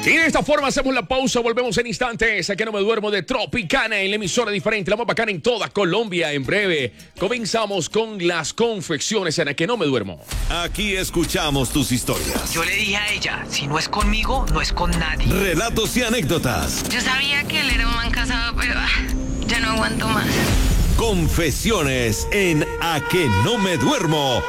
Y de esta forma hacemos la pausa, volvemos en instantes. A que no me duermo de Tropicana en la emisora diferente, la más bacana en toda Colombia. En breve comenzamos con las confecciones en A que no me duermo. Aquí escuchamos tus historias. Yo le dije a ella, si no es conmigo, no es con nadie. Relatos y anécdotas. Yo sabía que él era un man casado, pero ya no aguanto más. Confesiones en A que no me duermo